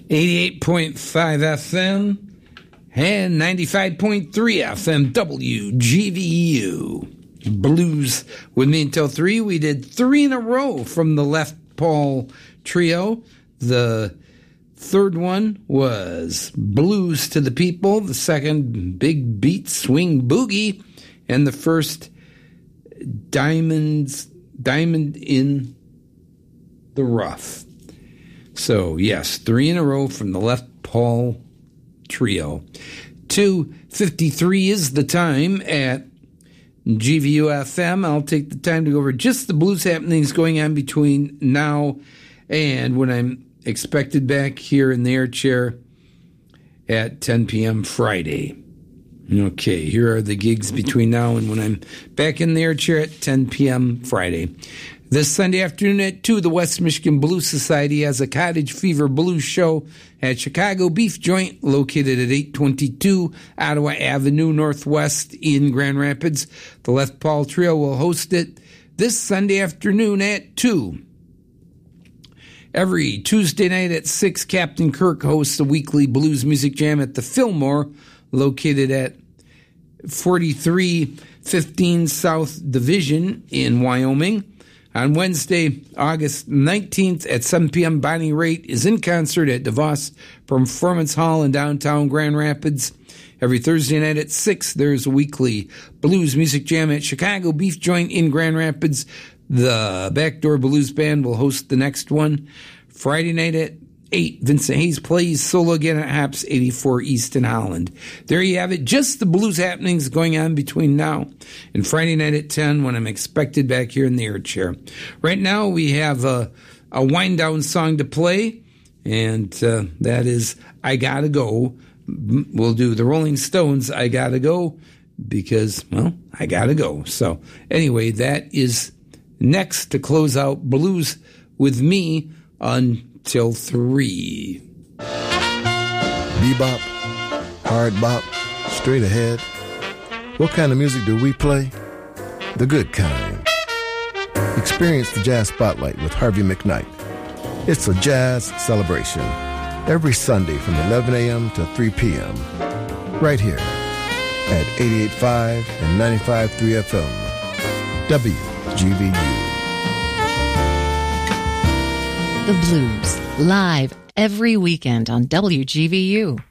88.5 FM and 95.3 FM WGVU. Blues with me until 3. We did 3 in a row from the Les Paul Trio. The third one was Blues to the People. The second, Big Beat Swing Boogie. And the first, Diamond in the Rough. So, yes, 3 in a row from the Les Paul Trio. 2:53 is the time at GVU FM. I'll take the time to go over just the blues happenings going on between now and when I'm expected back here in the air chair at 10 p.m. Friday. Okay, here are the gigs between now and when I'm back in the air chair at 10 p.m. Friday. This Sunday afternoon at 2, the West Michigan Blues Society has a Cottage Fever Blues show at Chicago Beef Joint, located at 822 Ottawa Avenue Northwest in Grand Rapids. The Les Paul Trio will host it this Sunday afternoon at 2. Every Tuesday night at 6, Captain Kirk hosts a weekly blues music jam at the Fillmore, located at 4315 South Division in Wyoming. On Wednesday, August 19th at 7 p.m., Bonnie Raitt is in concert at DeVos Performance Hall in downtown Grand Rapids. Every Thursday night at 6, there's a weekly blues music jam at Chicago Beef Joint in Grand Rapids. The Backdoor Blues Band will host the next one. Friday night at 8, Vincent Hayes plays solo again at Hops 84 East in Holland. There you have it, just the blues happenings going on between now and Friday night at 10 when I'm expected back here in the air chair. Right now we have a wind down song to play, and that is I Gotta Go. We'll do the Rolling Stones, I Gotta Go, because, well, I gotta go. So anyway, that is next to close out Blues with me until 3. Bebop, hard bop, straight ahead. What kind of music do we play? The good kind. Experience the Jazz Spotlight with Harvey McKnight. It's a jazz celebration every Sunday from 11 a.m. to 3 p.m. right here at 88.5 and 95.3 FM WGVU. The Blues, live every weekend on WGVU.